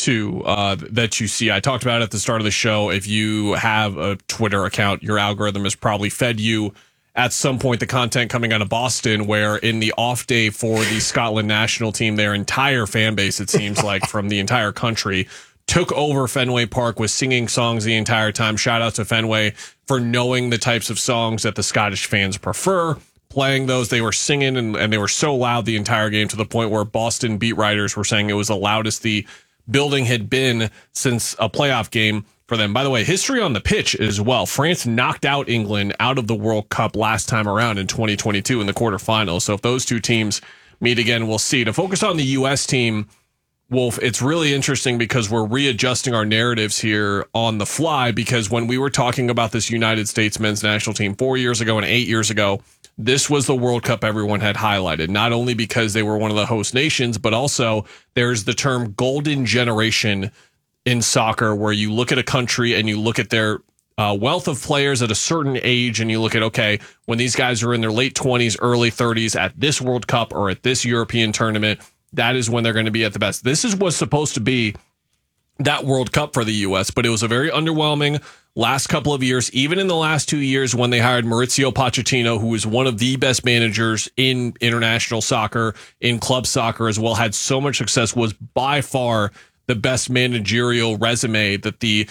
too, that you see. I talked about it at the start of the show. If you have a Twitter account, your algorithm has probably fed you at some point the content coming out of Boston, where in the off day for the Scotland national team, their entire fan base, it seems like from the entire country, took over Fenway Park, was singing songs the entire time. Shout out to Fenway for knowing the types of songs that the Scottish fans prefer, playing those. They were singing and they were so loud the entire game to the point where Boston beat writers were saying it was the loudest the building had been since a playoff game for them. By the way, history on the pitch as well. France knocked out England out of the World Cup last time around in 2022 in the quarterfinals. So if those two teams meet again, we'll see. To focus on the U.S. team, Wolf, it's really interesting because we're readjusting our narratives here on the fly, because when we were talking about this United States men's national team 4 years ago and 8 years ago, this was the World Cup everyone had highlighted, not only because they were one of the host nations, but also there's the term golden generation in soccer, where you look at a country and you look at their wealth of players at a certain age, and you look at, okay, when these guys are in their late 20s, early 30s at this World Cup or at this European tournament, that is when they're going to be at the best. This was supposed to be that World Cup for the U.S., but it was a very underwhelming last couple of years. Even in the last 2 years when they hired Mauricio Pochettino, who is one of the best managers in international soccer, in club soccer as well, had so much success, was by far the best managerial resume that the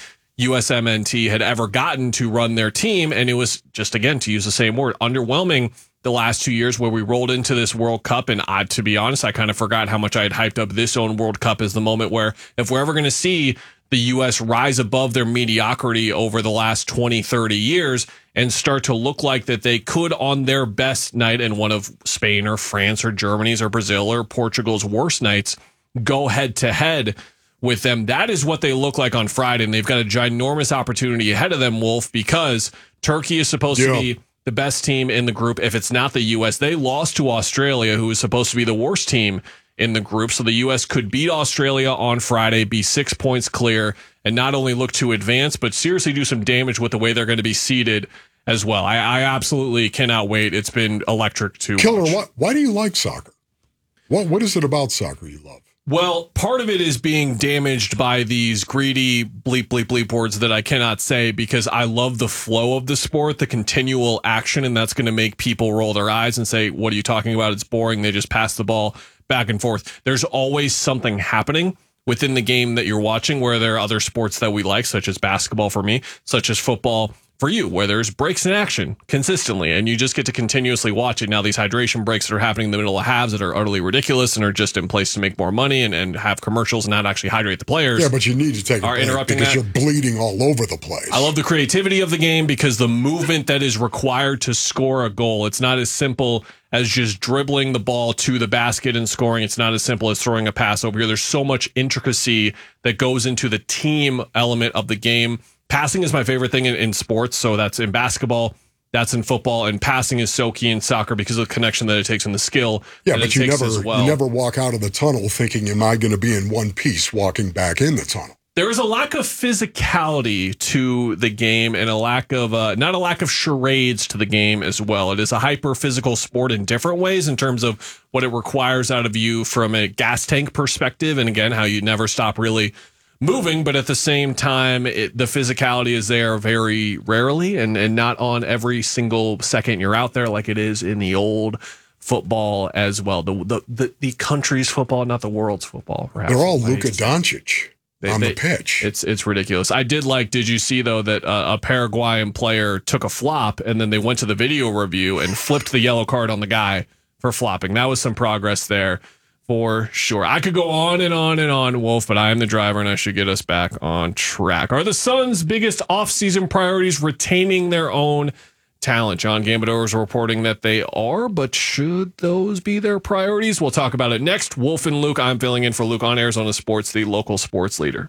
USMNT had ever gotten to run their team. And it was just, again, to use the same word, underwhelming the last 2 years where we rolled into this World Cup. And to be honest, I kind of forgot how much I had hyped up this own World Cup as the moment where if we're ever going to see the U.S. rise above their mediocrity over the last 20, 30 years and start to look like that they could on their best night and one of Spain or France or Germany's or Brazil or Portugal's worst nights go head to head with them. That is what they look like on Friday, and they've got a ginormous opportunity ahead of them, Wolf, because Turkey is supposed to be the best team in the group. If it's not the U.S., they lost to Australia, who is supposed to be the worst team in the group. So the U.S. could beat Australia on Friday, be 6 points clear, and not only look to advance, but seriously do some damage with the way they're going to be seeded as well. I absolutely cannot wait. It's been electric to Killer, why do you like soccer? What is it about soccer you love? Well, part of it is being damaged by these greedy bleep, bleep, bleep words that I cannot say, because I love the flow of the sport, the continual action, and that's going to make people roll their eyes and say, what are you talking about? It's boring. They just pass the ball back and forth. There's always something happening within the game that you're watching, where there are other sports that we like, such as basketball for me, such as football for you, where there's breaks in action consistently, and you just get to continuously watch it. Now, these hydration breaks that are happening in the middle of halves that are utterly ridiculous and are just in place to make more money and have commercials and not actually hydrate the players. Yeah, but you need to take a break because you're bleeding all over the place. I love the creativity of the game because the movement that is required to score a goal, it's not as simple as just dribbling the ball to the basket and scoring. It's not as simple as throwing a pass over here. There's so much intricacy that goes into the team element of the game. Passing is my favorite thing in sports, so that's in basketball, that's in football, and passing is so key in soccer because of the connection that it takes and the skill. Yeah, but you never walk out of the tunnel thinking, am I going to be in one piece walking back in the tunnel? There is a lack of physicality to the game and a lack of, not a lack of charades to the game as well. It is a hyper-physical sport in different ways in terms of what it requires out of you from a gas tank perspective, and again, how you never stop really moving, but at the same time, the physicality is there very rarely and not on every single second you're out there like it is in the old football as well. The country's football, not the world's football. Perhaps. They're all Luka Doncic on the pitch. It's ridiculous. Did you see, though, that a Paraguayan player took a flop and then they went to the video review and flipped the yellow card on the guy for flopping? That was some progress there. For sure. I could go on and on and on, Wolf, but I am the driver and I should get us back on track. Are the Suns' biggest offseason priorities retaining their own talent? John Gambadoro is reporting that they are, but should those be their priorities? We'll talk about it next. Wolf and Luke, I'm filling in for Luke on Arizona Sports, the local sports leader.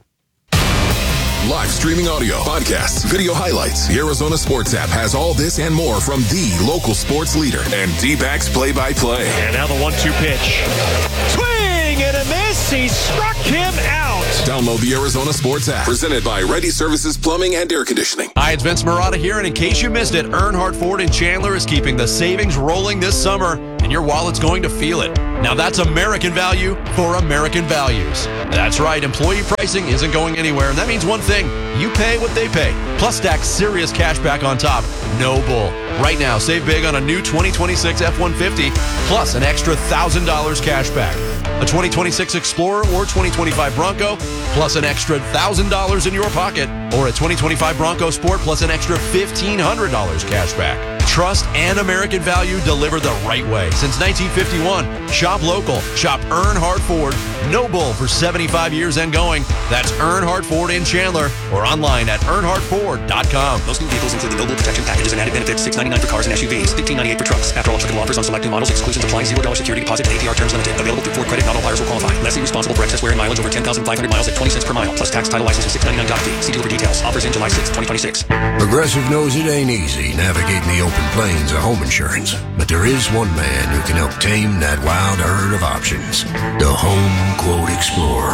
Live streaming audio, podcasts, video highlights. The Arizona Sports app has all this and more from the local sports leader and D-backs play-by-play. And now the 1-2 pitch. Swing and a miss. He struck him out. Download the Arizona Sports app. Presented by Ready Services Plumbing and Air Conditioning. Hi, it's Vince Marotta here, and in case you missed it, Earnhardt Ford in Chandler is keeping the savings rolling this summer. and your wallet's going to feel it. Now that's American value for American values. That's right, employee pricing isn't going anywhere, and that means one thing: you pay what they pay. Plus stack serious cash back on top. No bull. Right now, save big on a new 2026 F-150, plus an extra $1,000 cash back. A 2026 Explorer or 2025 Bronco, plus an extra $1,000 in your pocket, or a 2025 Bronco Sport plus an extra $1,500 cash back. Trust and American value delivered the right way. Since 1951, shop local. Shop Earnhardt Ford. No bull for 75 years and going. That's Earnhardt Ford in Chandler or online at earnhardtford.com. Most new vehicles include the Noble Protection Packages and added benefits. $699 for cars and SUVs. $1,598 for trucks. After all truckable offers on select new models. Exclusions apply. $0 security deposit and APR terms limited. Available through Ford Credit. Not all buyers will qualify. Lessee responsible for excess wear and mileage over 10,500 miles at 20 cents per mile. Plus tax, title, license, and $699 dock fee. See dealer for details. Offers in July 6, 2026. Progressive knows it ain't easy navigating the open plains of home insurance, but there is one man who can help tame that wild herd of options. The Home Quote Explorer.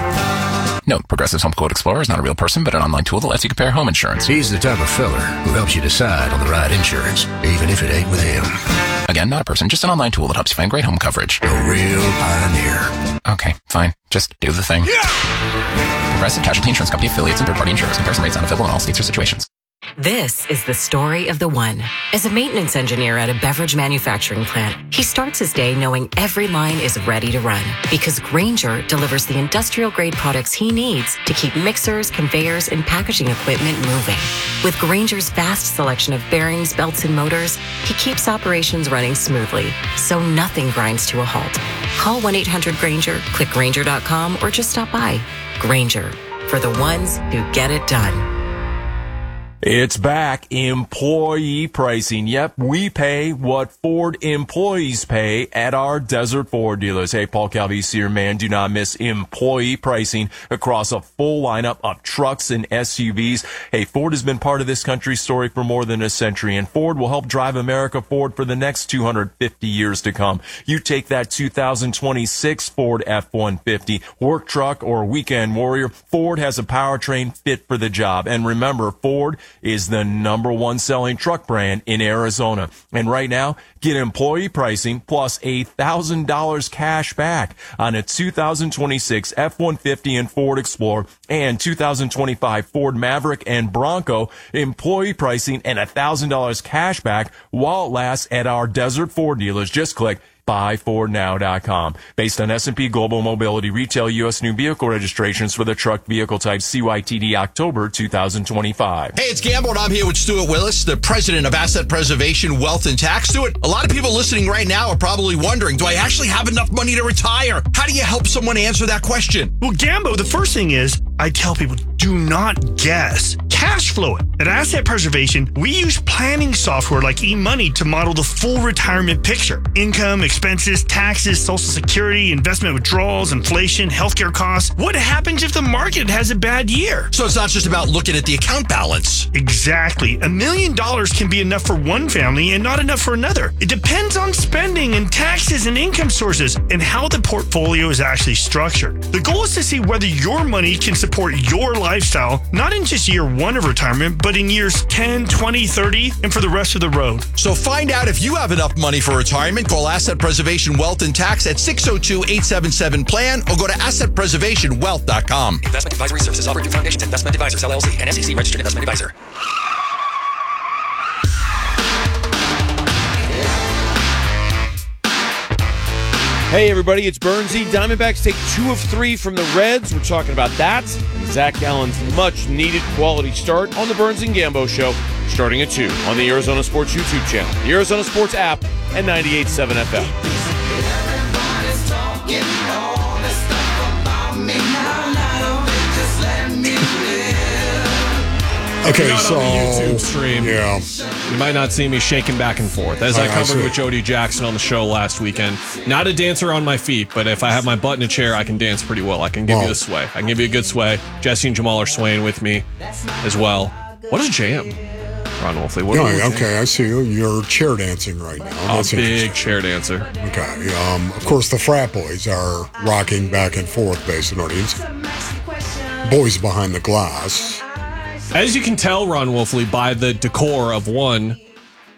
Note, Progressive's Home Quote Explorer is not a real person, but an online tool that lets you compare home insurance. He's the type of feller who helps you decide on the right insurance, even if it ain't with him. Again, not a person, just an online tool that helps you find great home coverage. A real pioneer. Okay, fine. Just do the thing. Yeah! Progressive Casualty Insurance Company affiliates and third-party insurers. Comparison rates not available in all states or situations. This is the story of the one. As a maintenance engineer at a beverage manufacturing plant, he starts his day knowing every line is ready to run because Grainger delivers the industrial-grade products he needs to keep mixers, conveyors, and packaging equipment moving. With Grainger's vast selection of bearings, belts, and motors, he keeps operations running smoothly, so nothing grinds to a halt. Call 1-800-GRAINGER, click Grainger.com, or just stop by. Grainger, for the ones who get it done. It's back. Employee pricing. Yep, we pay what Ford employees pay at our Desert Ford dealers. Hey, Paul Calvisi here, man. Do not miss employee pricing across a full lineup of trucks and SUVs. Hey, Ford has been part of this country's story for more than a century, and Ford will help drive America forward for the next 250 years to come. You take that 2026 Ford F-150, work truck, or weekend warrior, Ford has a powertrain fit for the job. And remember, Ford is the #1 selling truck brand in Arizona. And right now, get employee pricing plus $1,000 cash back on a 2026 F-150 and Ford Explorer and 2025 Ford Maverick and Bronco. Employee pricing and $1,000 cash back while it lasts at our Desert Ford dealers. Just click buyfordnow.com. Based on S&P Global Mobility retail U.S. new vehicle registrations for the truck vehicle type CYTD October 2025. Hey, it's Gambo, and I'm here with Stuart Willis, the president of Asset Preservation Wealth and Tax. Stuart, a lot of people listening right now are probably wondering, do I actually have enough money to retire? How do you help someone answer that question? Well, Gambo, the first thing is I tell people, do not guess. Cash flow it. At Asset Preservation, we use planning software like eMoney to model the full retirement picture. Income, expenses, taxes, Social Security, investment withdrawals, inflation, healthcare costs. What happens if the market has a bad year? So it's not just about looking at the account balance. Exactly. $1 million can be enough for one family and not enough for another. It depends on spending and taxes and income sources and how the portfolio is actually structured. The goal is to see whether your money can support your lifestyle, not in just year one of retirement, but in years 10, 20, 30, and for the rest of the road. So find out if you have enough money for retirement. Call Asset Preservation Wealth and Tax at 602-877-PLAN or go to assetpreservationwealth.com. Investment advisory services offered through Foundations Investment Advisors, LLC, and SEC registered investment advisor. Hey everybody, it's Burnsy. Diamondbacks take 2 of 3 from the Reds. We're talking about that and Zach Allen's much-needed quality start on the Burns and Gambo Show, starting at 2 on the Arizona Sports YouTube channel, the Arizona Sports app, and 98.7 FM. Okay, not so on the YouTube stream, yeah, you might not see me shaking back and forth as I covered with Jody Jackson on the show last weekend. Not a dancer on my feet, but if I have my butt in a chair, I can dance pretty well. I can give you the sway. I can give you a good sway. Jesse and Jamal are swaying with me as well. What a jam, Ron Wolfley. Okay, I see you. You're chair dancing right now. That's big chair dancer. Okay. Of course, the frat boys are rocking back and forth, based on audience. Boys behind the glass. As you can tell, Ron Wolfley, by the decor of one,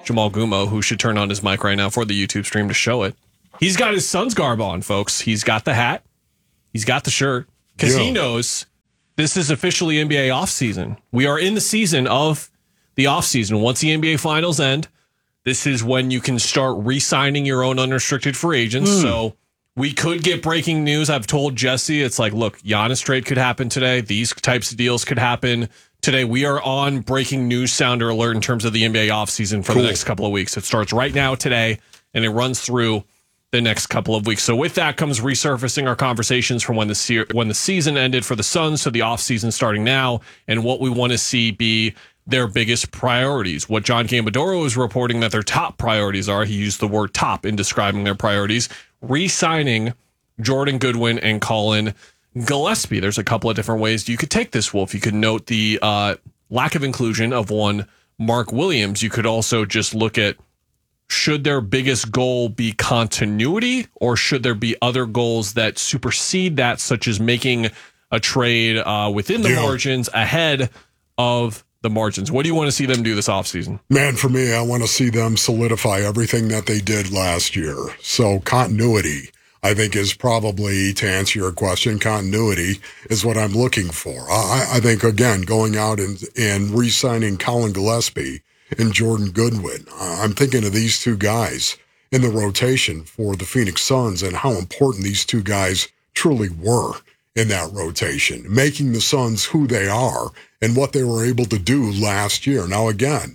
Jamal Gumo, who should turn on his mic right now for the YouTube stream to show it. He's got his Suns garb on, folks. He's got the hat. He's got the shirt. Because he knows this is officially NBA offseason. We are in the season of the offseason. Once the NBA finals end, this is when you can start re-signing your own unrestricted free agents. So we could get breaking news. I've told Jesse, it's like, look, Giannis trade could happen today. These types of deals could happen today. We are on breaking news sounder alert in terms of the NBA offseason for the next couple of weeks. It starts right now today, and it runs through the next couple of weeks. So with that comes resurfacing our conversations from when the season ended for the Suns to the offseason starting now, and what we want to see be their biggest priorities. What John Gambadoro is reporting that their top priorities are, he used the word top in describing their priorities, re-signing Jordan Goodwin and Colin Gillespie. There's a couple of different ways you could take this, Wolf. You could note the lack of inclusion of one Mark Williams. You could also just look at, should their biggest goal be continuity, or should there be other goals that supersede that, such as making a trade within the margins ahead of the margins? What do you want to see them do this offseason? Man, for me, I want to see them solidify everything that they did last year. So continuity, I think, is probably, to answer your question, continuity is what I'm looking for. I think, again, going out and re-signing Colin Gillespie and Jordan Goodwin, I'm thinking of these two guys in the rotation for the Phoenix Suns and how important these two guys truly were in that rotation, making the Suns who they are and what they were able to do last year. Now, again,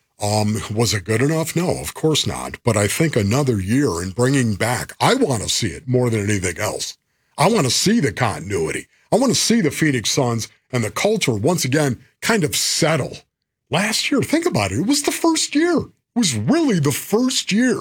was it good enough? No, of course not. But I think another year in bringing back, I want to see it more than anything else. I want to see the continuity. I want to see the Phoenix Suns and the culture once again kind of settle. Last year, think about it. It was the first year. It was really the first year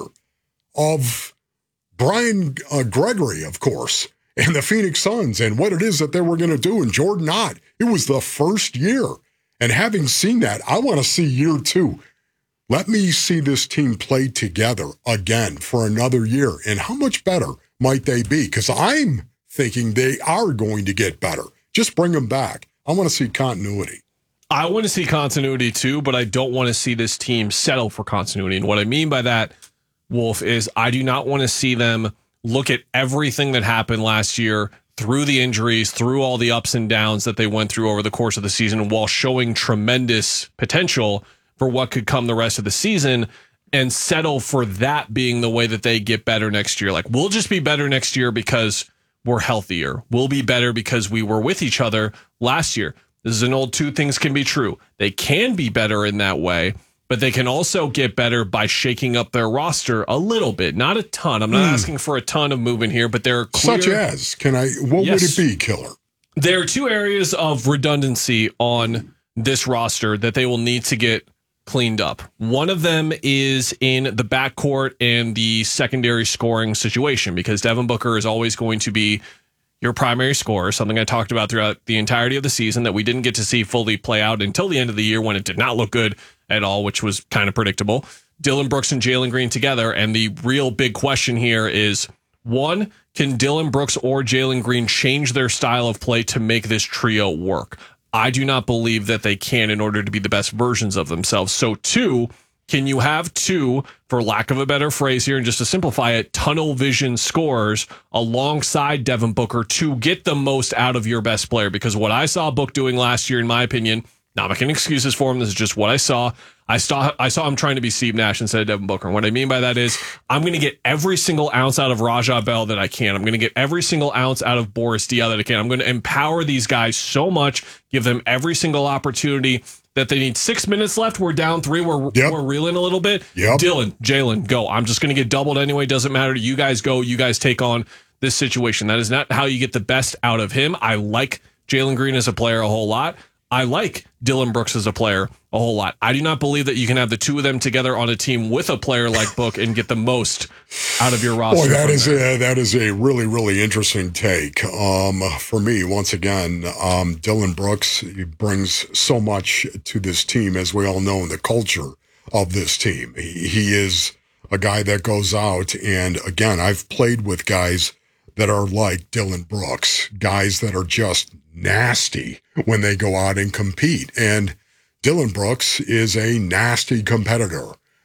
of Brian Gregory, of course, and the Phoenix Suns and what it is that they were going to do, and Jordan Ott. It was the first year. And having seen that, I want to see year two. Let me see this team play together again for another year. And how much better might they be? Because I'm thinking they are going to get better. Just bring them back. I want to see continuity. I want to see continuity too, but I don't want to see this team settle for continuity. And what I mean by that, Wolf, is I do not want to see them look at everything that happened last year, through the injuries, through all the ups and downs that they went through over the course of the season, while showing tremendous potential for what could come the rest of the season, and settle for that being the way that they get better next year. Like, we'll just be better next year because we're healthier. We'll be better because we were with each other last year. This is an old two things can be true. They can be better in that way, but they can also get better by shaking up their roster a little bit. Not a ton. I'm not asking for a ton of movement here, but there are clear... Such as, what would it be, Killer? There are two areas of redundancy on this roster that they will need to get cleaned up. One of them is in the backcourt and the secondary scoring situation, because Devin Booker is always going to be your primary scorer, something I talked about throughout the entirety of the season that we didn't get to see fully play out until the end of the year, when it did not look good at all, which was kind of predictable. Dillon Brooks and Jalen Green together. And the real big question here is, one, can Dillon Brooks or Jalen Green change their style of play to make this trio work? I do not believe that they can in order to be the best versions of themselves. So two, can you have two, for lack of a better phrase here, and just to simplify it, tunnel vision scorers alongside Devin Booker to get the most out of your best player? Because what I saw Book doing last year, in my opinion, not making excuses for him, this is just what I saw. I saw him trying to be Steve Nash instead of Devin Booker. And what I mean by that is, I'm going to get every single ounce out of Raja Bell that I can. I'm going to get every single ounce out of Boris Diaw that I can. I'm going to empower these guys so much, give them every single opportunity that they need. 6 minutes left. We're down 3. We're reeling a little bit. Dillon, Jalen, go. I'm just going to get doubled anyway. Doesn't matter. You guys go. You guys take on this situation. That is not how you get the best out of him. I like Jalen Green as a player a whole lot. I like Dillon Brooks as a player a whole lot. I do not believe that you can have the two of them together on a team with a player like Book and get the most out of your roster. Boy, that is a really, really interesting take. For me, once again, Dillon Brooks brings so much to this team, as we all know, in the culture of this team. He is a guy that goes out, and again, I've played with guys that are like Dillon Brooks, guys that are just nasty when they go out and compete. And Dillon Brooks is a nasty competitor.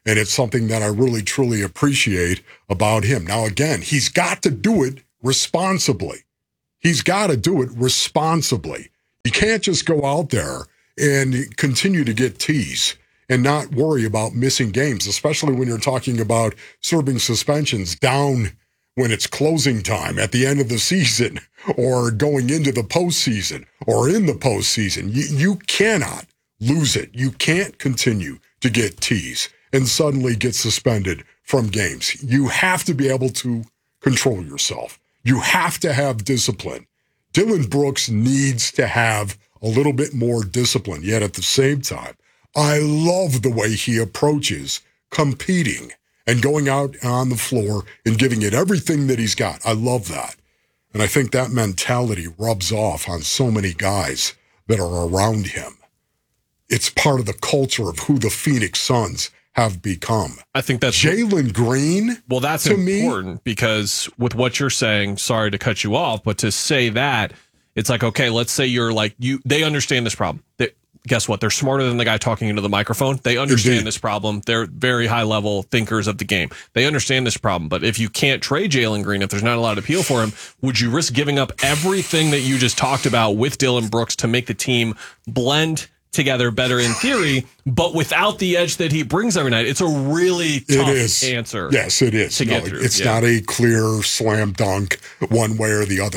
And it's something that I really, truly appreciate about him. Now, again, he's got to do it responsibly. He's got to do it responsibly. You can't just go out there and continue to get teased and not worry about missing games, especially when you're talking about serving suspensions down when it's closing time at the end of the season or going into the postseason or in the postseason. You cannot lose it. You can't continue to get teased and suddenly get suspended from games. You have to be able to control yourself. You have to have discipline. Dylan Brooks needs to have a little bit more discipline, yet at the same time, I love the way he approaches competing and going out on the floor and giving it everything that he's got. I love that. And I think that mentality rubs off on so many guys that are around him. It's part of the culture of who the Phoenix Suns have become. I think that's Jalen Green. Well, that's important because with what you're saying, sorry to cut you off, but to say that, it's like, okay, let's say you're like, they understand this problem. Guess what? They're smarter than the guy talking into the microphone. They understand this problem. They're very high level thinkers of the game. They understand this problem. But if you can't trade Jalen Green, if there's not a lot of appeal for him, would you risk giving up everything that you just talked about with Dylan Brooks to make the team blend together better in theory, but without the edge that he brings every night? It's a really tough answer. Yes, it is. It's not a clear slam dunk one way or the other.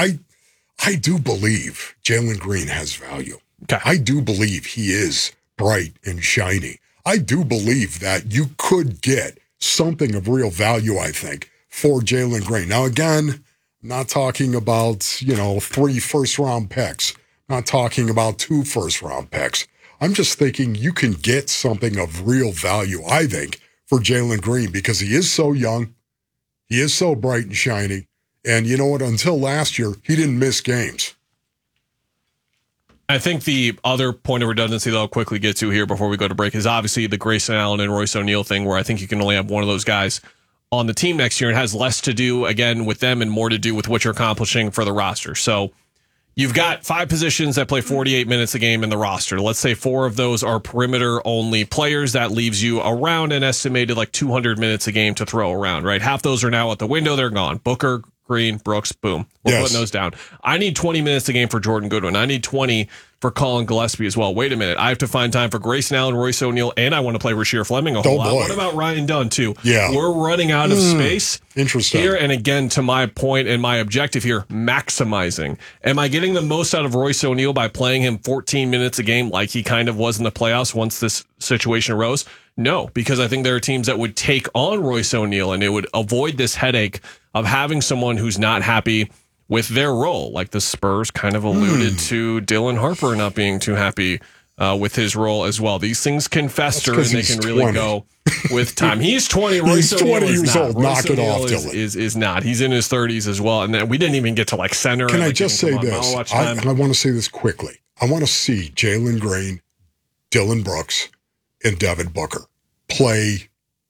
I do believe Jalen Green has value. Okay. I do believe he is bright and shiny. I do believe that you could get something of real value, I think, for Jalen Green. Now, again, I'm not talking about, 3 first-round picks. I'm not talking about 2 first-round picks. I'm just thinking you can get something of real value, I think, for Jalen Green because he is so young. He is so bright and shiny. And you know what? Until last year, he didn't miss games. I think the other point of redundancy that I'll quickly get to here before we go to break is obviously the Grayson Allen and Royce O'Neal thing, where I think you can only have one of those guys on the team next year. It has less to do, again, with them and more to do with what you're accomplishing for the roster. So you've got 5 positions that play 48 minutes a game in the roster. Let's say 4 of those are perimeter-only players. That leaves you around an estimated 200 minutes a game to throw around, right? Half those are now out the window. They're gone. Booker, Green, Brooks, boom. We're putting those down. I need 20 minutes a game for Jordan Goodwin. I need 20 for Colin Gillespie as well. Wait a minute. I have to find time for Grayson Allen, Royce O'Neal, and I want to play Rasheer Fleming a whole lot. What about Ryan Dunn, too? Yeah. We're running out of space Interesting. here. And again, to my point and my objective here, maximizing. Am I getting the most out of Royce O'Neal by playing him 14 minutes a game like he kind of was in the playoffs once this situation arose? No, because I think there are teams that would take on Royce O'Neal and it would avoid this headache of having someone who's not happy with their role. Like the Spurs kind of alluded to Dylan Harper not being too happy with his role as well. These things can fester and they can really go with time. He's 20. Royce He's 20 years old. Knock it off, Dylan. Dylan. Is not. He's in his 30s as well. And then we didn't even get to center. Can I just say this? I want to say this quickly. I want to see Jalen Green, Dylan Brooks, and Devin Booker play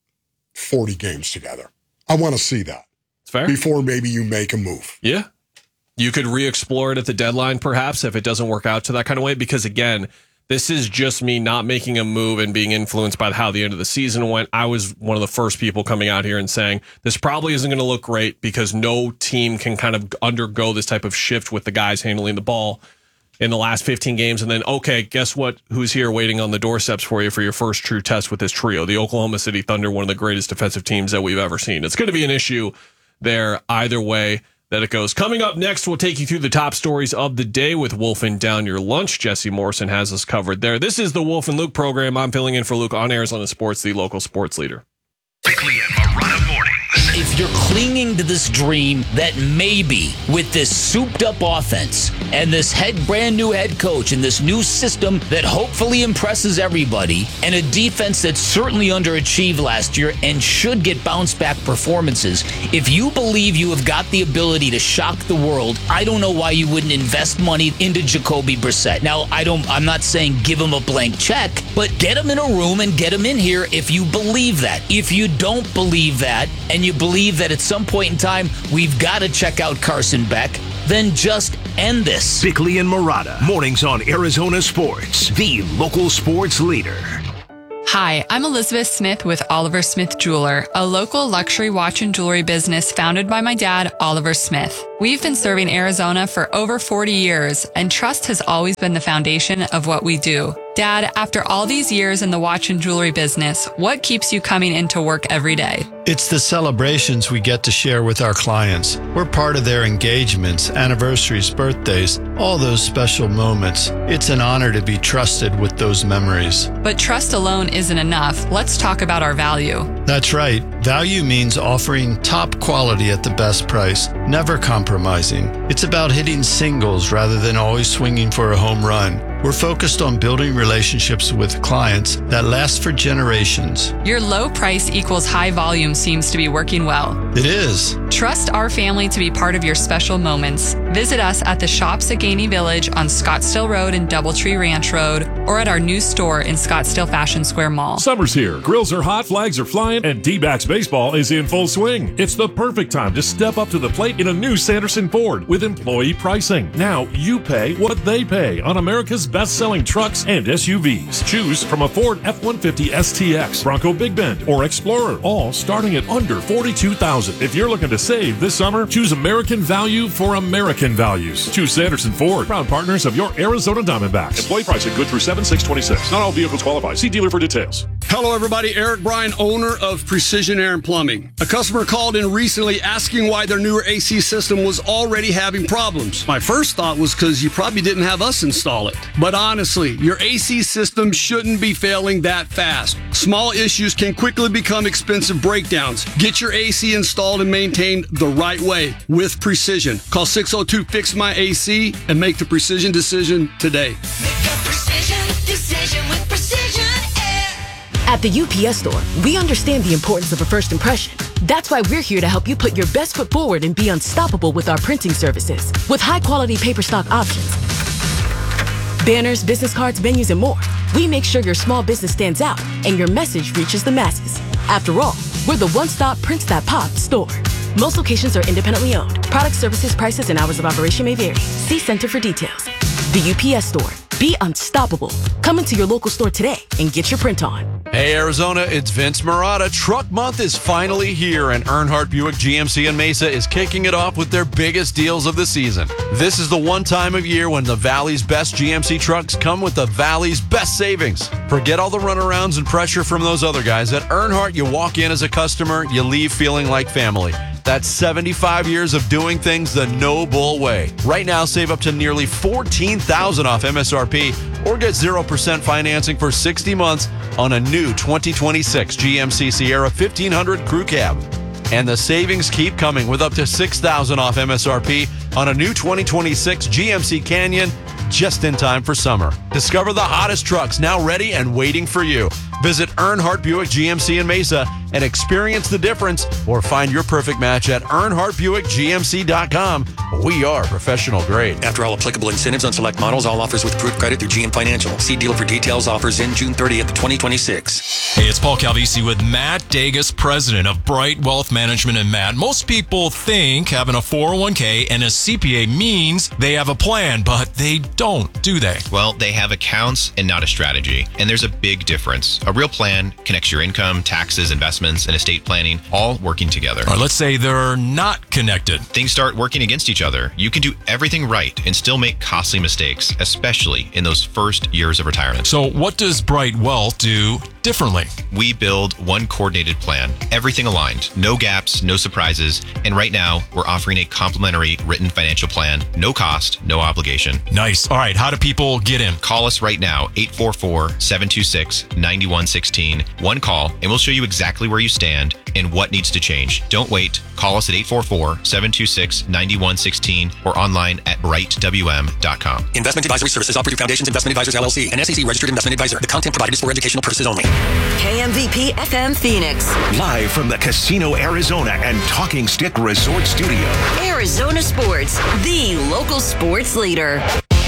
40 games together. I want to see that. It's fair. Before maybe you make a move. Yeah. You could re-explore it at the deadline, perhaps, if it doesn't work out to that kind of way. Because, again, this is just me not making a move and being influenced by how the end of the season went. I was one of the first people coming out here and saying, this probably isn't going to look great because no team can kind of undergo this type of shift with the guys handling the ball in the last 15 games. And then, okay, guess what? Who's here waiting on the doorsteps for you for your first true test with this trio? The Oklahoma City Thunder, one of the greatest defensive teams that we've ever seen. It's going to be an issue there either way that it goes. Coming up next, we'll take you through the top stories of the day with Wolfing Down Your Lunch. Jesse Morrison has us covered there. This is the Wolf and Luke program. I'm filling in for Luke on Arizona Sports, the local sports leader. Bickley and Marotta mornings. If you're clinging to this dream that maybe with this souped up offense and this brand new head coach and this new system that hopefully impresses everybody and a defense that certainly underachieved last year and should get bounce back performances, if you believe you have got the ability to shock the world, I don't know why you wouldn't invest money into Jacoby Brissett. Now, I'm not saying give him a blank check, but get him in a room and get him in here if you believe that. If you don't believe that and you believe that at some point in time we've got to check out Carson Beck, then just end this. Bickley and Marotta, mornings on Arizona Sports, the local sports leader. Hi, I'm Elizabeth Smith with Oliver Smith Jeweler, a local luxury watch and jewelry business founded by my dad, Oliver Smith. We've been serving Arizona for over 40 years, and trust has always been the foundation of what we do. Dad, after all these years in the watch and jewelry business, what keeps you coming into work every day? It's the celebrations we get to share with our clients. We're part of their engagements, anniversaries, birthdays, all those special moments. It's an honor to be trusted with those memories. But trust alone isn't enough. Let's talk about our value. That's right. Value means offering top quality at the best price, never compromising. It's about hitting singles rather than always swinging for a home run. We're focused on building relationships with clients that last for generations. Your low price equals high volume seems to be working well. It is. Trust our family to be part of your special moments. Visit us at the Shops at Gainey Village on Scottsdale Road and Doubletree Ranch Road, or at our new store in Scottsdale Fashion Square Mall. Summer's here. Grills are hot, flags are flying, and D-backs baseball is in full swing. It's the perfect time to step up to the plate in a new Sanderson Ford with employee pricing. Now you pay what they pay on America's best-selling trucks and SUVs. Choose from a Ford F-150 STX, Bronco Big Bend, or Explorer, all starting at under $42,000. If you're looking to save this summer, choose American value for American values. Choose Sanderson Ford, proud partners of your Arizona Diamondbacks. Employee pricing good through 7/6/26. Not all vehicles qualify. See dealer for details. Hello, everybody. Eric Bryan, owner of Precision Air and Plumbing. A customer called in recently asking why their newer AC system was already having problems. My first thought was because you probably didn't have us install it. But honestly, your AC system shouldn't be failing that fast. Small issues can quickly become expensive breakdowns. Get your AC installed and maintained the right way with Precision. Call 602-FIX-MY-AC and make the Precision decision today. Decision with Precision Air. At the UPS Store, we understand the importance of a first impression. That's why we're here to help you put your best foot forward and be unstoppable with our printing services. With high-quality paper stock options, banners, business cards, menus, and more, we make sure your small business stands out and your message reaches the masses. After all, we're the one-stop prints that pop store. Most locations are independently owned. Product, services, prices, and hours of operation may vary. See Center for details. The UPS Store. Be unstoppable. Come into your local store today and get your print on. Hey, Arizona, it's Vince Marotta. Truck Month is finally here, and Earnhardt Buick GMC in Mesa is kicking it off with their biggest deals of the season. This is the one time of year when the Valley's best GMC trucks come with the Valley's best savings. Forget all the runarounds and pressure from those other guys. At Earnhardt, you walk in as a customer, you leave feeling like family. That's 75 years of doing things the no-bull way. Right now, save up to nearly $14,000 off MSRP or get 0% financing for 60 months on a new 2026 GMC Sierra 1500 Crew Cab. And the savings keep coming with up to $6,000 off MSRP on a new 2026 GMC Canyon just in time for summer. Discover the hottest trucks now ready and waiting for you. Visit Earnhardt Buick GMC in Mesa and experience the difference, or find your perfect match at EarnhardtBuickGMC.com. We are professional grade. After all applicable incentives on select models, all offers with approved credit through GM Financial. See dealer for details. Offers in June 30th, 2026. Hey, it's Paul Calvisi with Matt Dagus, president of Bright Wealth Management. And Matt, most people think having a 401k and a CPA means they have a plan, but they don't, do they? Well, they have accounts and not a strategy. And there's a big difference. A real plan connects your income, taxes, investments, and estate planning all working together. All right, let's say they're not connected. Things start working against each other. You can do everything right and still make costly mistakes, especially in those first years of retirement. So what does Bright Wealth do differently? We build one coordinated plan, everything aligned, no gaps, no surprises. And right now, we're offering a complimentary written financial plan, no cost, no obligation. Nice. All right, how do people get in? Call us right now, 844-726-9116. One call, and we'll show you exactly where you stand and what needs to change. Don't wait. Call us at 844-726-9116 or online at brightwm.com. Investment advisory services offered through Foundations Investment Advisors, LLC, an SEC registered investment advisor. The content provided is for educational purposes only. KMVP FM Phoenix. Live from the Casino Arizona and Talking Stick Resort Studio. Arizona Sports, the local sports leader.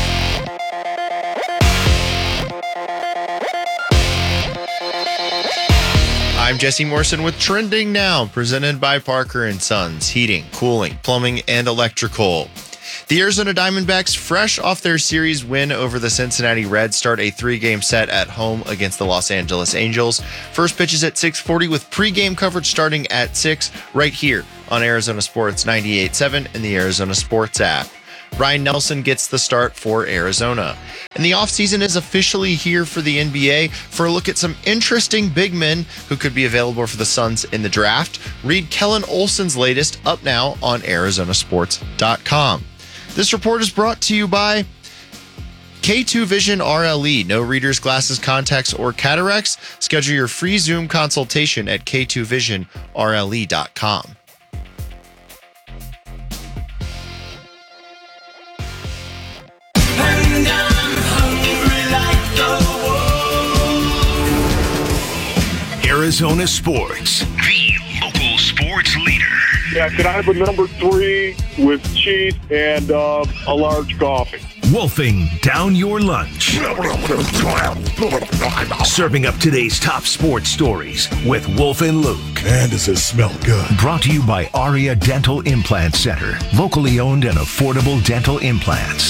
I'm Jesse Morrison with Trending Now, presented by Parker & Sons, heating, cooling, plumbing, and electrical. The Arizona Diamondbacks, fresh off their series win over the Cincinnati Reds, start a 3-game set at home against the Los Angeles Angels. First pitch is at 6:40 with pregame coverage starting at 6 right here on Arizona Sports 98.7 and the Arizona Sports app. Ryan Nelson gets the start for Arizona. And the offseason is officially here for the NBA. For a look at some interesting big men who could be available for the Suns in the draft, read Kellen Olson's latest up now on ArizonaSports.com. This report is brought to you by K2 Vision RLE. No readers, glasses, contacts, or cataracts. Schedule your free Zoom consultation at K2VisionRLE.com. Arizona Sports, the local sports leader. Yeah, can I have a number 3 with cheese and a large coffee? Wolfing down your lunch. Serving up today's top sports stories with Wolf and Luke. Man, does this smell good. Brought to you by Aria Dental Implant Center. Locally owned and affordable dental implants.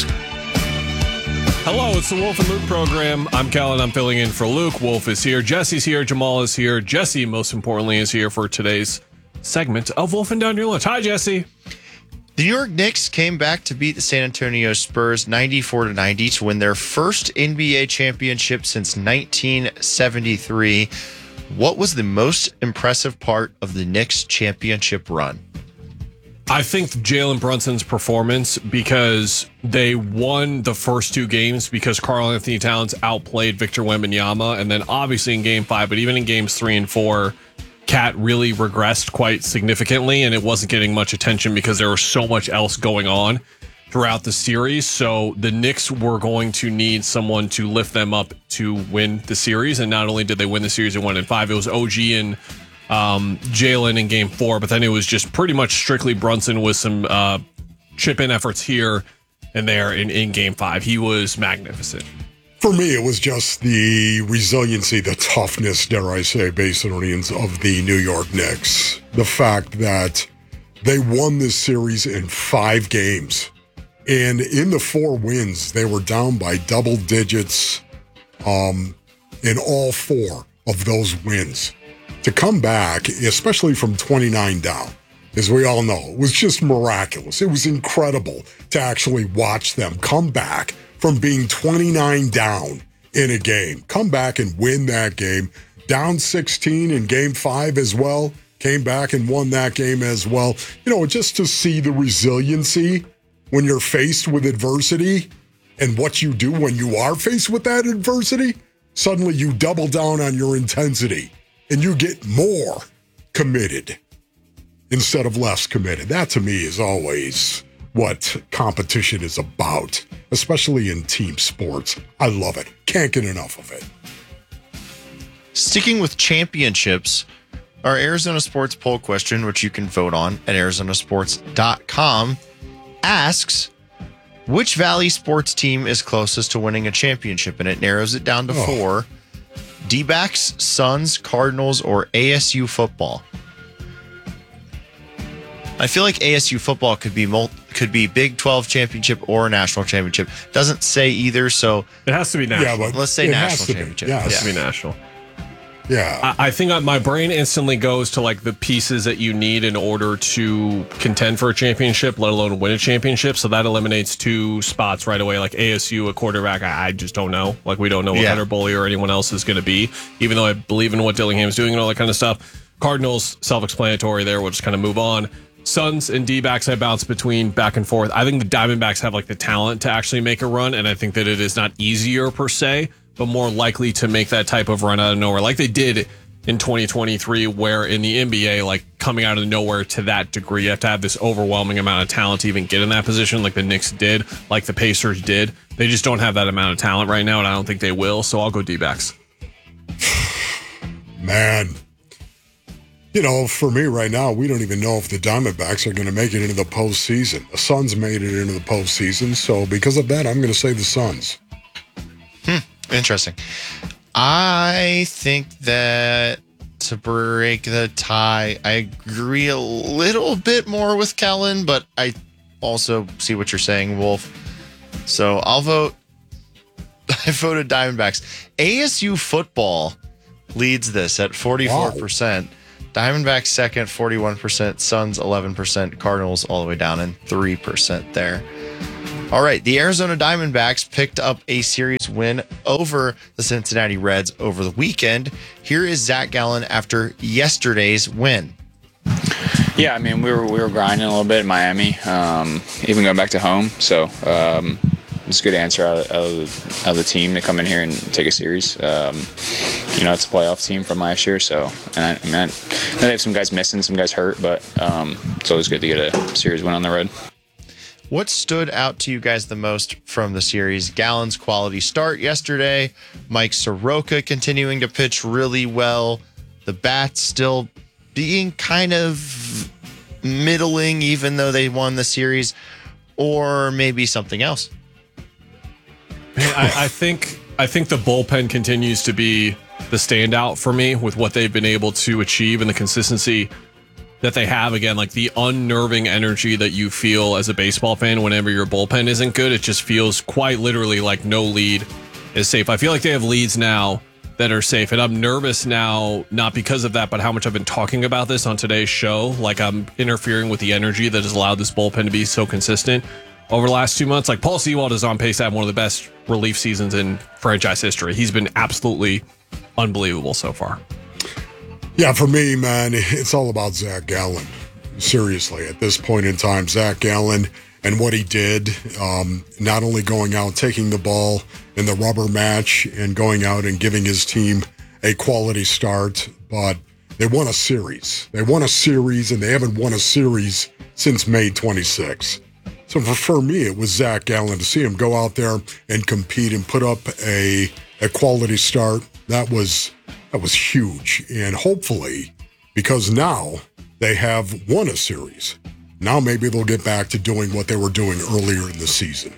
Hello, it's the Wolf and Luke program. I'm Kellen. I'm filling in for Luke. Wolf is here. Jesse's here. Jamal is here. Jesse, most importantly, is here for today's segment of Wolfing Down Your Lunch. Hi, Jesse. The New York Knicks came back to beat the San Antonio Spurs 94-90 to win their first NBA championship since 1973. What was the most impressive part of the Knicks championship run? I think Jalen Brunson's performance, because they won the first 2 games because Karl Anthony Towns outplayed Victor Wembanyama, and then obviously in Game 5, but even in Games 3 and 4, Cat really regressed quite significantly, and it wasn't getting much attention because there was so much else going on throughout the series. So the Knicks were going to need someone to lift them up to win the series, and not only did they win the series, they won in 5. It was OG and Jalen in Game 4, but then it was just pretty much strictly Brunson with some chip-in efforts here and there in Game 5. He was magnificent. For me, it was just the resiliency, the toughness, dare I say, basically, of the New York Knicks. The fact that they won this series in 5 games. And in the 4 wins, they were down by double digits in all 4 of those wins. To come back, especially from 29 down, as we all know, was just miraculous. It was incredible to actually watch them come back from being 29 down in a game. Come back and win that game. Down 16 in Game 5 as well. Came back and won that game as well. You know, just to see the resiliency when you're faced with adversity and what you do when you are faced with that adversity. Suddenly you double down on your intensity. And you get more committed instead of less committed. That, to me, is always what competition is about, especially in team sports. I love it. Can't get enough of it. Sticking with championships, our Arizona Sports poll question, which you can vote on at ArizonaSports.com, asks, which Valley sports team is closest to winning a championship? And it narrows it down to 4. D-backs, Suns, Cardinals, or ASU football? I feel like ASU football could be Big 12 championship or national championship. Doesn't say either, so it has to be national. Yeah, but let's say national championship. Yeah, it has to be national. Yeah. I think my brain instantly goes to like the pieces that you need in order to contend for a championship, let alone win a championship. So that eliminates 2 spots right away. Like ASU, a quarterback, I just don't know. Like we don't know what Hunter Bully or anyone else is going to be, even though I believe in what Dillingham's doing and all that kind of stuff. Cardinals, self-explanatory there. We'll just kind of move on. Suns and D-backs, I bounce between back and forth. I think the Diamondbacks have like the talent to actually make a run, and I think that it is not easier per se, but more likely to make that type of run out of nowhere, like they did in 2023, where in the NBA, like coming out of nowhere to that degree, you have to have this overwhelming amount of talent to even get in that position, like the Knicks did, like the Pacers did. They just don't have that amount of talent right now, and I don't think they will, so I'll go D-backs. Man. You know, for me right now, we don't even know if the Diamondbacks are going to make it into the postseason. The Suns made it into the postseason, so because of that, I'm going to say the Suns. Interesting. I think that to break the tie, I agree a little bit more with Kellen, but I also see what you're saying, Wolf. So I'll vote. I voted Diamondbacks. ASU football leads this at 44%. Wow. Diamondbacks second, 41%. Suns 11%. Cardinals all the way down in 3% there. All right, the Arizona Diamondbacks picked up a series win over the Cincinnati Reds over the weekend. Here is Zach Gallen after yesterday's win. Yeah, I mean, we were grinding a little bit in Miami, even going back to home. So it's a good answer out of the team to come in here and take a series. It's a playoff team from last year. So, and I know they have some guys missing, some guys hurt, but it's always good to get a series win on the road. What stood out to you guys the most from the series? Gallen's quality start yesterday, Mike Soroka continuing to pitch really well, the bats still being kind of middling even though they won the series, or maybe something else? I think the bullpen continues to be the standout for me with what they've been able to achieve and the consistency that they have. Again, like the unnerving energy that you feel as a baseball fan whenever your bullpen isn't good. It just feels quite literally like no lead is safe. I feel like they have leads now that are safe, and I'm nervous now, not because of that, but how much I've been talking about this on today's show. Like I'm interfering with the energy that has allowed this bullpen to be so consistent over the last 2 months. Like Paul Sewald is on pace to have one of the best relief seasons in franchise history. He's been absolutely unbelievable so far. Yeah, for me, man, it's all about Zach Gallen. Seriously, at this point in time, Zach Gallen and what he did, not only going out, taking the ball in the rubber match and going out and giving his team a quality start, but they won a series. They won a series, and they haven't won a series since May 26. So for me, it was Zach Gallen. To see him go out there and compete and put up a quality start, that was huge. And hopefully, because now they have won a series, now maybe they'll get back to doing what they were doing earlier in the season.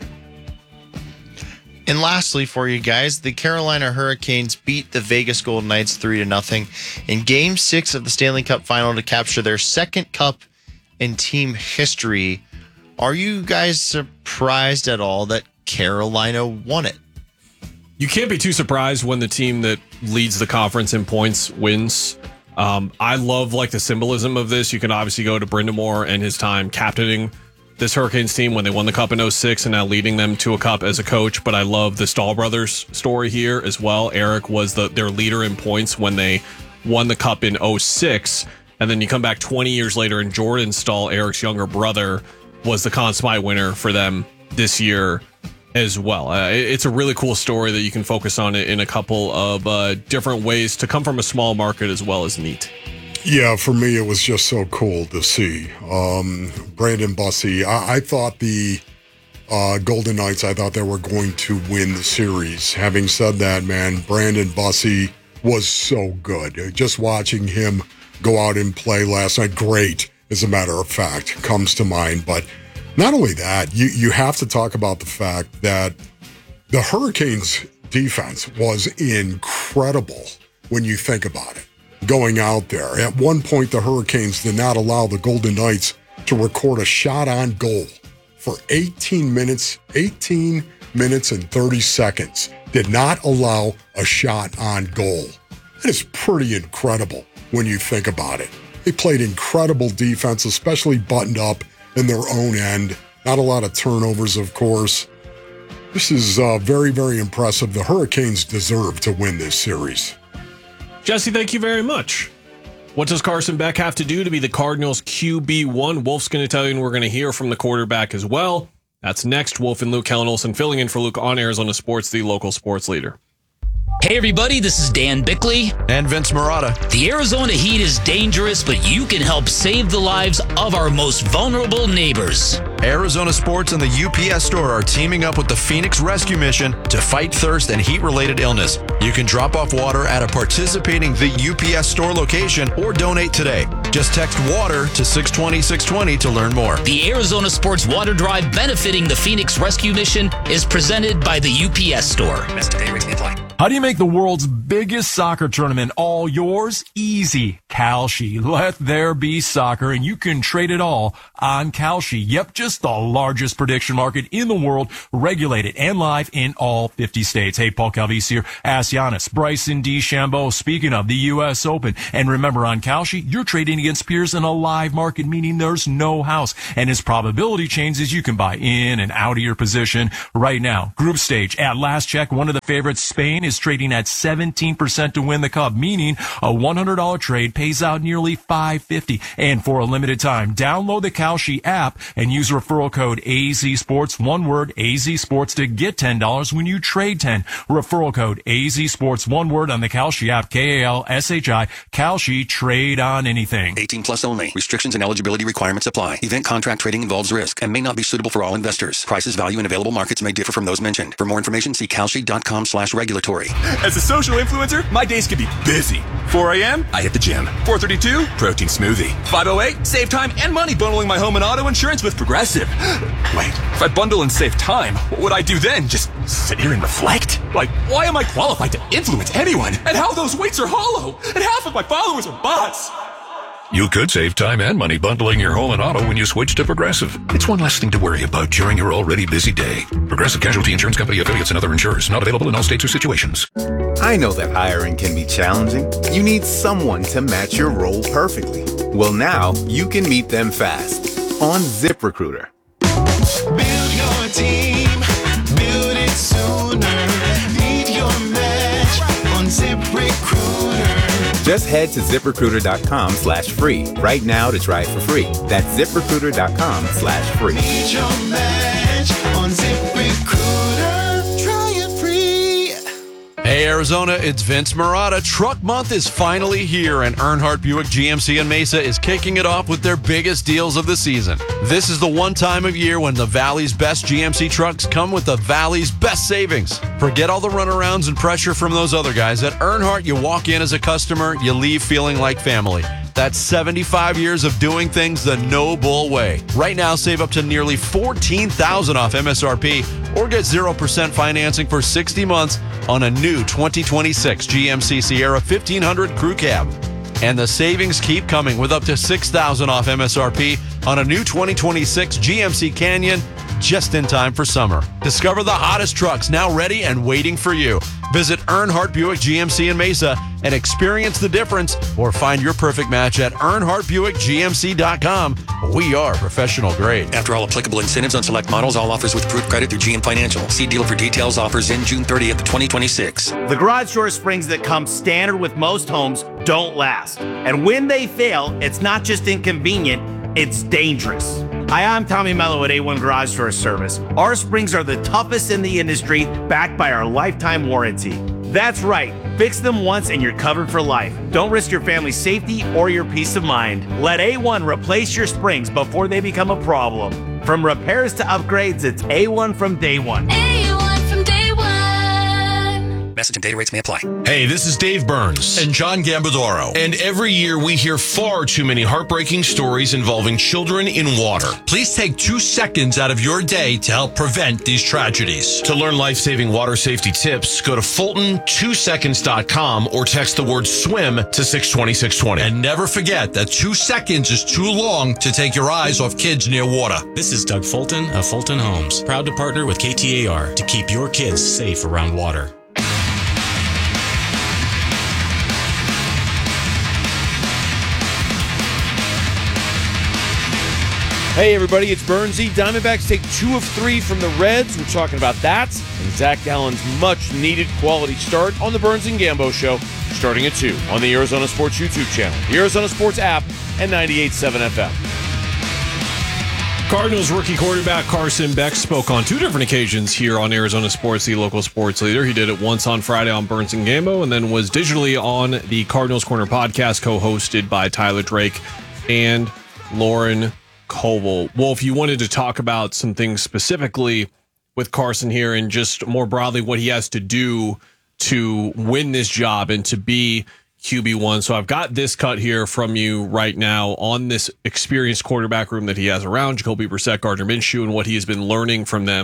And lastly for you guys, the Carolina Hurricanes beat the Vegas Golden Knights 3-0 in Game 6 of the Stanley Cup Final to capture their second cup in team history. Are you guys surprised at all that Carolina won it? You can't be too surprised when the team that leads the conference in points wins. I love like the symbolism of this. You can obviously go to Brind'Amour and his time captaining this Hurricanes team when they won the cup in 06 and now leading them to a cup as a coach. But I love the Stahl brothers story here as well. Eric was their leader in points when they won the cup in 06. And then you come back 20 years later and Jordan Stahl, Eric's younger brother, was the Conn Smythe winner for them this year as well. It's a really cool story that you can focus on it in a couple of different ways to come from a small market as well as neat. Yeah, for me, it was just so cool to see. Brandon Bussi, I thought the Golden Knights, I thought they were going to win the series. Having said that, man, Brandon Bussi was so good. Just watching him go out and play last night, great, as a matter of fact, comes to mind. But not only that, you have to talk about the fact that the Hurricanes' defense was incredible when you think about it. Going out there. At one point, the Hurricanes did not allow the Golden Knights to record a shot on goal for 18 minutes and 30 seconds. Did not allow a shot on goal. That is pretty incredible when you think about it. They played incredible defense, especially buttoned up in their own end. Not a lot of turnovers, of course. This is very, very impressive. The Hurricanes deserve to win this series. Jesse, thank you very much. What does Carson Beck have to do to be the Cardinals QB1? Wolf's going to tell you, and we're going to hear from the quarterback as well. That's next. Wolf and Luke Kellen Olson filling in for Luke on Arizona Sports, the local sports leader. Hey everybody, this is Dan Bickley. And Vince Marotta. The Arizona heat is dangerous, but you can help save the lives of our most vulnerable neighbors. Arizona Sports and the UPS Store are teaming up with the Phoenix Rescue Mission to fight thirst and heat-related illness. You can drop off water at a participating The UPS Store location or donate today. Just text WATER to 620-620 to learn more. The Arizona Sports Water Drive benefiting the Phoenix Rescue Mission is presented by the UPS Store. Message today, rates may apply. How do you make the world's biggest soccer tournament all yours? Easy. Kalshi. Let there be soccer, and you can trade it all on Kalshi. Yep, just the largest prediction market in the world, regulated and live in all 50 states. Hey, Paul Calvisi here. Ask Giannis, Bryson DeChambeau. Speaking of the U.S. Open. And remember, on Kalshi, you're trading against peers in a live market, meaning there's no house. And as probability changes, you can buy in and out of your position right now. Group stage. At last check, one of the favorites, Spain, is trading at 17% to win the cup, meaning a $100 trade pays out nearly $550. And for a limited time, download the Kalshi app and use referral code AZSports, one word, AZSports, to get $10 when you trade 10. Referral code AZSports, one word, on the Kalshi app, Kalshi, Kalshi, trade on anything. 18 plus only. Restrictions and eligibility requirements apply. Event contract trading involves risk and may not be suitable for all investors. Prices, value, and available markets may differ from those mentioned. For more information, see kalshi.com/regulatory. As a social influencer, my days can be busy. 4 a.m., I hit the gym. 4:32, protein smoothie. 5:08, save time and money bundling my home and auto insurance with Progressive. Wait, if I bundle and save time, what would I do then? Just sit here and reflect? Like, why am I qualified to influence anyone? And how those weights are hollow? And half of my followers are bots. You could save time and money bundling your home and auto when you switch to Progressive. It's one less thing to worry about during your already busy day. Progressive Casualty Insurance Company, affiliates, and other insurers. Not available in all states or situations. I know that hiring can be challenging. You need someone to match your role perfectly. Well, now you can meet them fast on ZipRecruiter. Build your team. Build it sooner. Meet your match on ZipRecruiter. Just head to ZipRecruiter.com/free right now to try it for free. That's ZipRecruiter.com/free. Meet your match on ZipRecruiter. Try it free. Hey, Arizona, it's Vince Marotta. Truck Month is finally here, and Earnhardt Buick GMC in Mesa is kicking it off with their biggest deals of the season. This is the one time of year when the Valley's best GMC trucks come with the Valley's best savings. Forget all the runarounds and pressure from those other guys. At Earnhardt, you walk in as a customer, you leave feeling like family. That's 75 years of doing things the no bull way. Right now, save up to nearly $14,000 off MSRP or get 0% financing for 60 months on a new 2026 GMC Sierra 1500 Crew Cab. And the savings keep coming with up to $6,000 off MSRP on a new 2026 GMC Canyon just in time for summer. Discover the hottest trucks now ready and waiting for you. Visit Earnhardt Buick GMC in Mesa and experience the difference, or find your perfect match at EarnhardtBuickGMC.com. We are professional grade. After all applicable incentives on select models, all offers with approved credit through GM Financial. See dealer for details. Offers in June 30th, 2026. The garage door springs that come standard with most homes don't last. And when they fail, it's not just inconvenient, it's dangerous. Hi, I'm Tommy Mello at A1 Garage Door Service. Our springs are the toughest in the industry, backed by our lifetime warranty. That's right. Fix them once and you're covered for life. Don't risk your family's safety or your peace of mind. Let A1 replace your springs before they become a problem. From repairs to upgrades, it's A1 from day one. A1 from day one. Message and data rates may apply. Hey, this is Dave Burns and John Gambadoro. And every year we hear far too many heartbreaking stories involving children in water. Please take 2 seconds out of your day to help prevent these tragedies. To learn life-saving water safety tips, go to Fulton2seconds.com or text the word SWIM to 620-620. And never forget that 2 seconds is too long to take your eyes off kids near water. This is Doug Fulton of Fulton Homes, proud to partner with KTAR to keep your kids safe around water. Hey everybody, it's Burnsy. Diamondbacks take 2 of 3 from the Reds. We're talking about that and Zach Gallen's much-needed quality start on the Burns and Gambo Show, starting at 2 on the Arizona Sports YouTube channel, the Arizona Sports app, and 98.7 FM. Cardinals rookie quarterback Carson Beck spoke on 2 different occasions here on Arizona Sports, the local sports leader. He did it once on Friday on Burns and Gambo, and then was digitally on the Cardinals Corner podcast, co-hosted by Tyler Drake and Lauren Koval. Wolf, you wanted to talk about some things specifically with Carson here and just more broadly what he has to do to win this job and to be QB1. So I've got this cut here from you right now on this experienced quarterback room that he has around, Jacoby Brissett, Gardner Minshew, and what he has been learning from them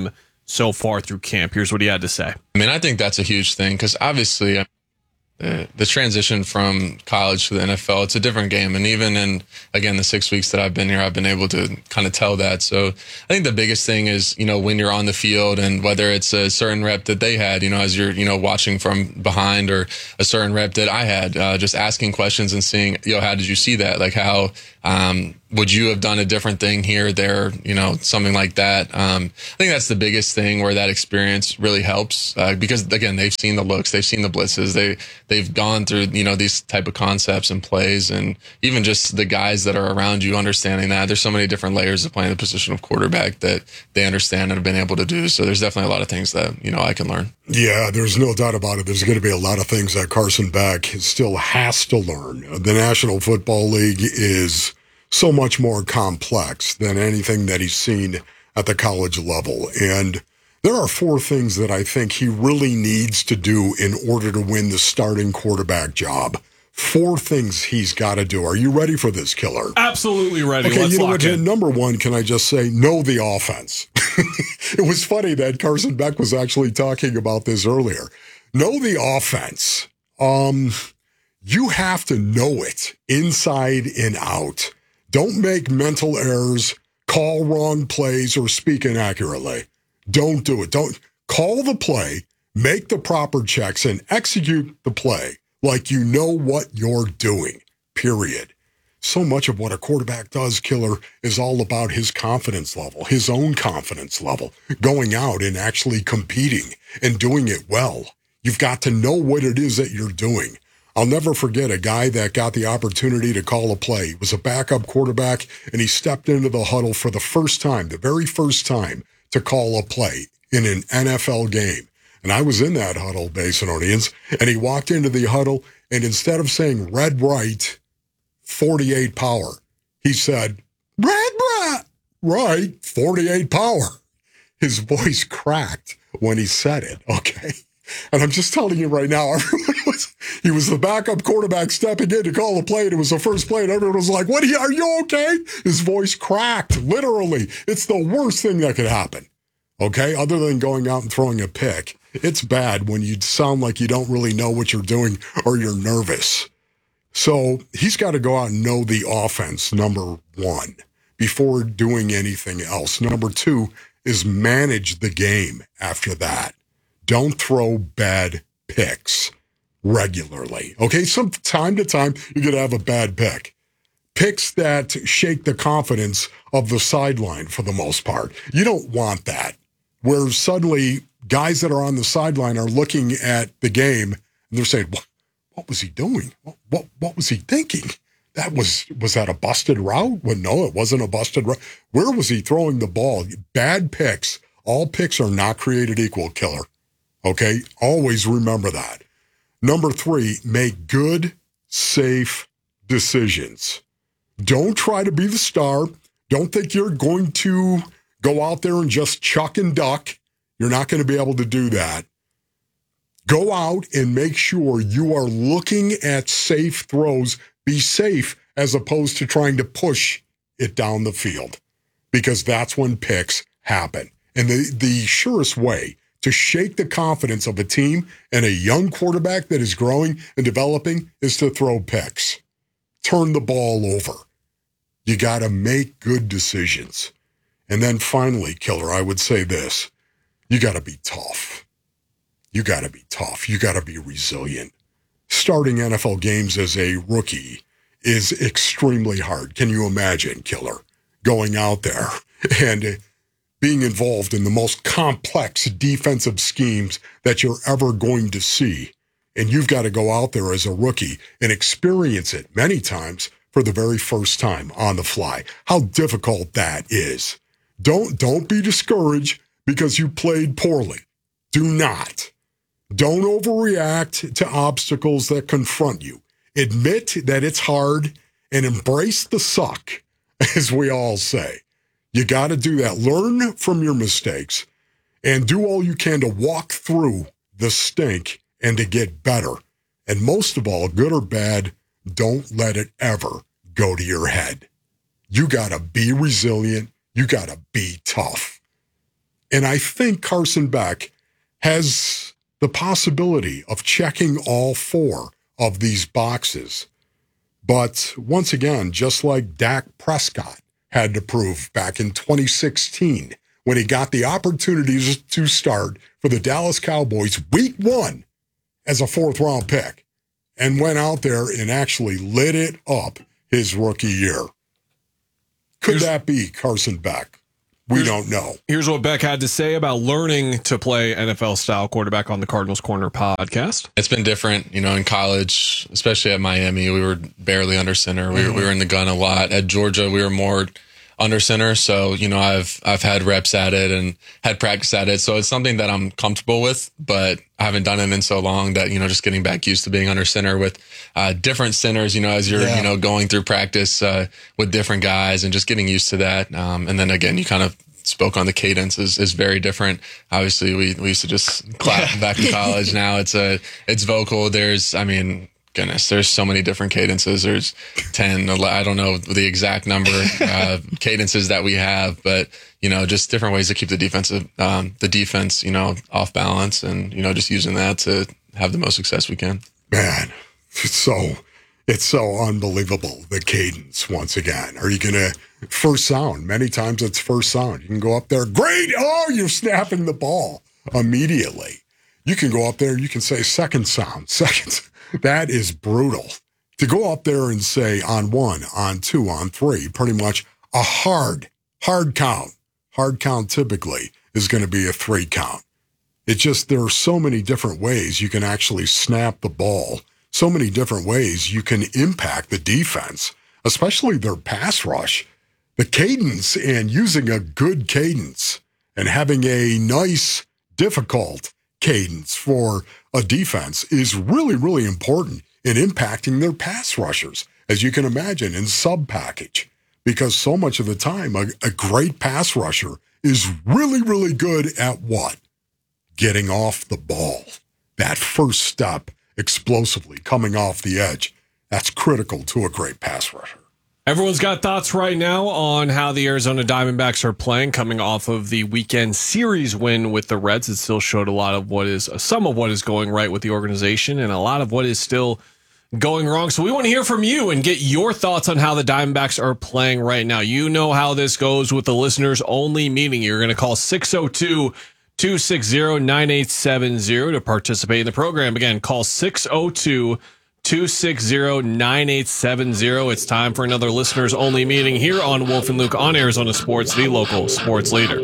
so far through camp. Here's what he had to say. I mean, I think that's a huge thing because obviously the transition from college to the NFL, it's a different game. And even in, again, the 6 weeks that I've been here, I've been able to kind of tell that. So I think the biggest thing is, when you're on the field and whether it's a certain rep that they had, as you're, watching from behind, or a certain rep that I had, just asking questions and seeing, how did you see that? Like how, would you have done a different thing here, there, something like that. I think that's the biggest thing where that experience really helps, because again, they've seen the looks, they've seen the blitzes, they've gone through, these type of concepts and plays, and even just the guys that are around you understanding that. There's so many different layers of playing the position of quarterback that they understand and have been able to do. So there's definitely a lot of things that, I can learn. Yeah, there's no doubt about it. There's going to be a lot of things that Carson Beck still has to learn. The National Football League is so much more complex than anything that he's seen at the college level. And there are 4 things that I think he really needs to do in order to win the starting quarterback job. 4 things he's got to do. Are you ready for this, Killer? Absolutely ready. Okay, Let's lock in. Number 1, can I just say, know the offense. It was funny that Carson Beck was actually talking about this earlier. Know the offense. You have to know it inside and out. Don't make mental errors, call wrong plays, or speak inaccurately. Don't do it. Don't call the play, make the proper checks, and execute the play like you know what you're doing, period. So much of what a quarterback does, Killer, is all about his confidence level, his own confidence level, going out and actually competing and doing it well. You've got to know what it is that you're doing. I'll never forget a guy that got the opportunity to call a play. He was a backup quarterback, and he stepped into the huddle for the first time, the very first time, to call a play in an NFL game. And I was in that huddle, Basinonians, and he walked into the huddle, and instead of saying red right, 48 power, he said, red right, 48 power. His voice cracked when he said it, okay? And I'm just telling you right now, he was the backup quarterback stepping in to call a play, and it was the first play, and everyone was like, are you okay? His voice cracked, literally. It's the worst thing that could happen, okay? Other than going out and throwing a pick. It's bad when you sound like you don't really know what you're doing or you're nervous. So he's got to go out and know the offense, number 1, before doing anything else. Number 2 is manage the game after that. Don't throw bad picks regularly. Okay, some time to time, you're going to have a bad pick. Picks that shake the confidence of the sideline for the most part. You don't want that, where suddenly guys that are on the sideline are looking at the game and they're saying, what was he doing? What was he thinking? Was that a busted route? Well, no, it wasn't a busted route. Where was he throwing the ball? Bad picks. All picks are not created equal, Killer. Okay? Always remember that. Number 3, make good, safe decisions. Don't try to be the star. Don't think you're going to go out there and just chuck and duck. You're not going to be able to do that. Go out and make sure you are looking at safe throws. Be safe as opposed to trying to push it down the field, because that's when picks happen. And the surest way to shake the confidence of a team and a young quarterback that is growing and developing is to throw picks. Turn the ball over. You got to make good decisions. And then finally, Killer, I would say this. You got to be tough. You got to be tough. You got to be resilient. Starting NFL games as a rookie is extremely hard. Can you imagine, Killer, going out there and being involved in the most complex defensive schemes that you're ever going to see? And you've got to go out there as a rookie and experience it many times for the very first time on the fly. How difficult that is. Don't be discouraged because you played poorly. Do not. Don't overreact to obstacles that confront you. Admit that it's hard and embrace the suck, as we all say. You got to do that. Learn from your mistakes and do all you can to walk through the stink and to get better. And most of all, good or bad, don't let it ever go to your head. You got to be resilient. You got to be tough. And I think Carson Beck has the possibility of checking all 4 of these boxes. But once again, just like Dak Prescott had to prove back in 2016 when he got the opportunities to start for the Dallas Cowboys week 1 as a 4th-round pick and went out there and actually lit it up his rookie year. Could that be Carson Beck? We don't know. Here's what Beck had to say about learning to play NFL-style quarterback on the Cardinals Corner podcast. It's been different, in college, especially at Miami. We were barely under center. We were in the gun a lot. At Georgia, we were more under center. So, I've had reps at it and had practice at it. So it's something that I'm comfortable with, but I haven't done it in so long that, just getting back used to being under center with different centers, as you're, going through practice with different guys and just getting used to that. And then again, you kind of spoke on the cadence is very different. Obviously, we used to just clap back in college. Now it's vocal. There's so many different cadences. There's 10, I don't know the exact number cadences that we have, but just different ways to keep the defense, off balance, and just using that to have the most success we can. Man, it's so unbelievable, the cadence once again. Are you gonna first sound? Many times it's first sound. You can go up there, great. Oh, you're snapping the ball immediately. You can go up there and you can say second sound. That is brutal. To go up there and say on 1, on 2, on 3, pretty much a hard count. Hard count typically is going to be a 3 count. It's just there are so many different ways you can actually snap the ball, so many different ways you can impact the defense, especially their pass rush. The cadence and using a good cadence and having a nice, difficult cadence for a defense is really, really important in impacting their pass rushers, as you can imagine, in sub-package. Because so much of the time, a great pass rusher is really, really good at what? Getting off the ball. That first step, explosively coming off the edge, that's critical to a great pass rusher. Everyone's got thoughts right now on how the Arizona Diamondbacks are playing, coming off of the weekend series win with the Reds. It still showed some of what is going right with the organization and a lot of what is still going wrong. So we want to hear from you and get your thoughts on how the Diamondbacks are playing right now. You know how this goes with the listeners only meeting. You're going to call 602-260-9870 to participate in the program. Again, call 602-260-9870. It's time for another listeners only meeting here on Wolf and Luke on Arizona Sports, the local sports leader.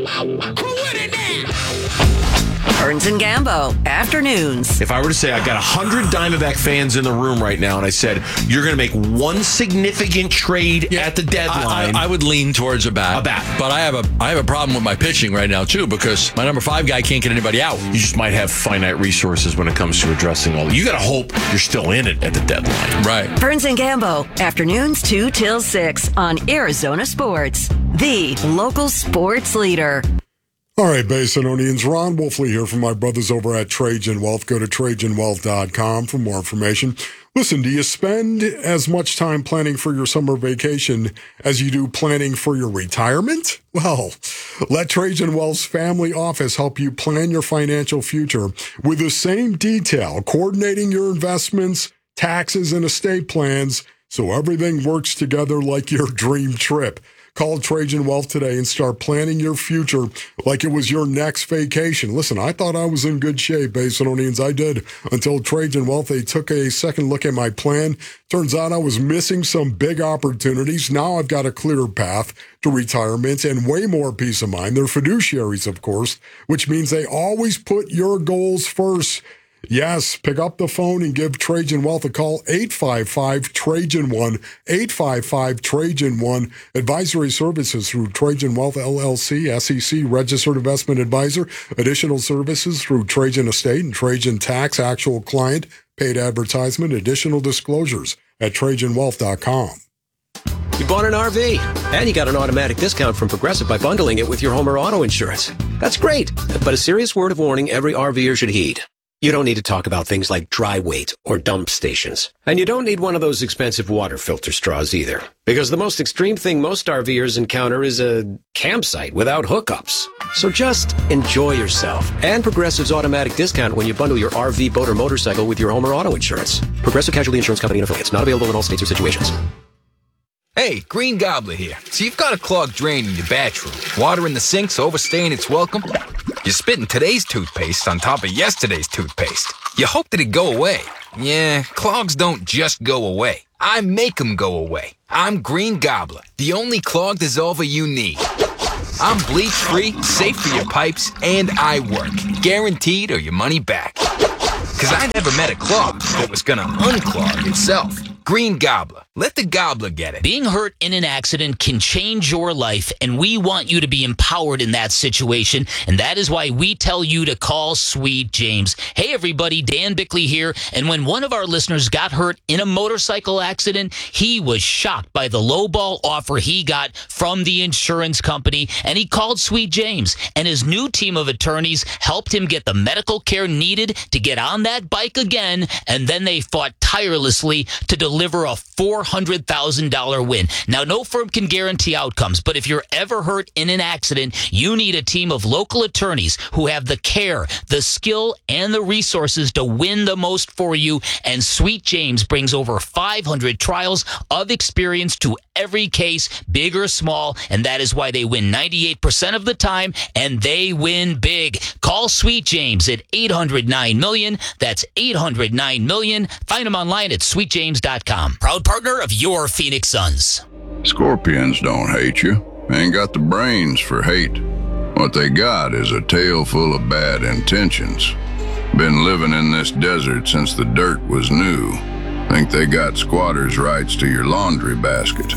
Burns and Gambo, afternoons. If I were to say I got 100 Diamondback fans in the room right now and I said, you're going to make one significant trade at the deadline. I would lean towards a bat. But I have a problem with my pitching right now, too, because my number 5 guy can't get anybody out. You just might have finite resources when it comes to addressing all. You got to hope you're still in it at the deadline. Right. Burns and Gambo, afternoons 2 till 6 on Arizona Sports, the local sports leader. All right, Basinonians, Ron Wolfley here from my brothers over at Trajan Wealth. Go to TrajanWealth.com for more information. Listen, do you spend as much time planning for your summer vacation as you do planning for your retirement? Well, let Trajan Wealth's family office help you plan your financial future with the same detail, coordinating your investments, taxes, and estate plans so everything works together like your dream trip. Call Trajan Wealth today and start planning your future like it was your next vacation. Listen, I thought I was in good shape, Basinonians. I did until Trajan Wealth. They took a second look at my plan. Turns out I was missing some big opportunities. Now I've got a clear path to retirement and way more peace of mind. They're fiduciaries, of course, which means they always put your goals first. Yes, pick up the phone and give Trajan Wealth a call, 855-TRAJAN-1, 855-TRAJAN-1. Advisory services through Trajan Wealth, LLC, SEC, Registered Investment Advisor. Additional services through Trajan Estate and Trajan Tax, actual client, paid advertisement. Additional disclosures at TrajanWealth.com. You bought an RV, and you got an automatic discount from Progressive by bundling it with your home or auto insurance. That's great, but a serious word of warning every RVer should heed. You don't need to talk about things like dry weight or dump stations. And you don't need one of those expensive water filter straws either. Because the most extreme thing most RVers encounter is a campsite without hookups. So just enjoy yourself. And Progressive's automatic discount when you bundle your RV, boat, or motorcycle with your home or auto insurance. Progressive Casualty Insurance Company and Affiliates. Not available in all states or situations. Hey, Green Gobbler here. So you've got a clogged drain in your bathroom. Water in the sink's overstaying its welcome. You're spitting today's toothpaste on top of yesterday's toothpaste. You hope that it go away. Yeah, clogs don't just go away. I make them go away. I'm Green Gobbler, the only clog dissolver you need. I'm bleach-free, safe for your pipes, and I work. Guaranteed or your money back. Because I never met a clog that was gonna unclog itself. Green Gobbler. Let the gobbler get it. Being hurt in an accident can change your life, and we want you to be empowered in that situation, and that is why we tell you to call Sweet James. Hey, everybody, Dan Bickley here, and when one of our listeners got hurt in a motorcycle accident, he was shocked by the lowball offer he got from the insurance company, and he called Sweet James, and his new team of attorneys helped him get the medical care needed to get on that bike again, and then they fought tirelessly to deliver a $400,000 win. Now, no firm can guarantee outcomes, but if you're ever hurt in an accident, you need a team of local attorneys who have the care, the skill, and the resources to win the most for you. And Sweet James brings over 500 trials of experience to every case, big or small, and that is why they win 98% of the time, and they win big. Call Sweet James at 800-9-million. That's 800-9-million. Find them online at sweetjames.com. Proud partner of your Phoenix Suns. Scorpions don't hate you. Ain't got the brains for hate. What they got is a tail full of bad intentions. Been living in this desert since the dirt was new. Think they got squatters' rights to your laundry basket.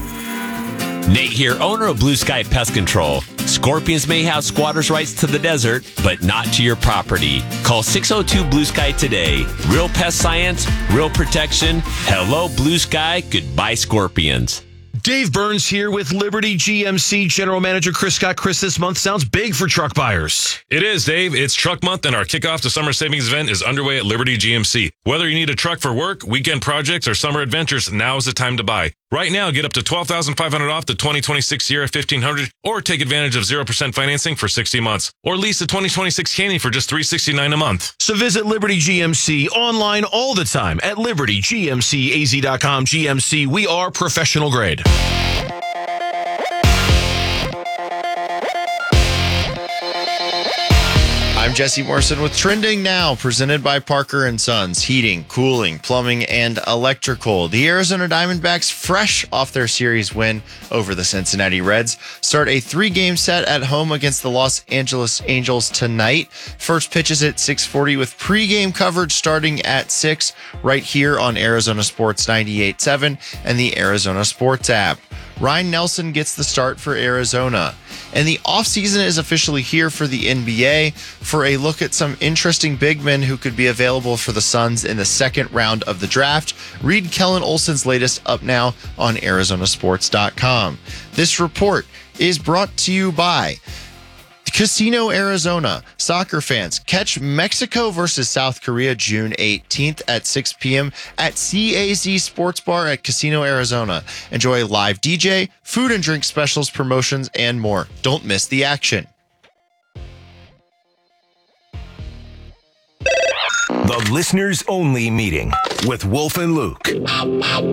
Nate here, owner of Blue Sky Pest Control. Scorpions may have squatters' rights to the desert, but not to your property. Call 602 Blue Sky today. Real pest science, real protection. Hello, Blue Sky. Goodbye, Scorpions. Dave Burns here with Liberty GMC General Manager Chris Scott. Chris, this month sounds big for truck buyers. It is, Dave. It's Truck Month, and our kickoff to summer savings event is underway at Liberty GMC. Whether you need a truck for work, weekend projects, or summer adventures, now is the time to buy. Right now, get up to $12,500 off the 2026 Sierra 1500, or take advantage of 0% financing for 60 months, or lease the 2026 Canyon for just $369 a month. So visit Liberty GMC online all the time at libertygmcaz.com. GMC, we are professional grade. I'm Jesse Morrison with Trending Now, presented by Parker & Sons, heating, cooling, plumbing, and electrical. The Arizona Diamondbacks, fresh off their series win over the Cincinnati Reds, start a 3-game set at home against the Los Angeles Angels tonight. First pitch is at 6:40 with pregame coverage starting at 6 right here on Arizona Sports 98.7 and the Arizona Sports app. Ryan Nelson gets the start for Arizona. And the offseason is officially here for the NBA for a look at some interesting big men who could be available for the Suns in the second round of the draft. Read Kellen Olson's latest up now on ArizonaSports.com. This report is brought to you by Casino Arizona. Soccer fans, catch Mexico versus South Korea June 18th at 6 p.m. at CAZ Sports Bar at Casino Arizona. Enjoy live DJ, food and drink specials, promotions, and more. Don't miss the action. The Listeners Only Meeting with Wolf and Luke.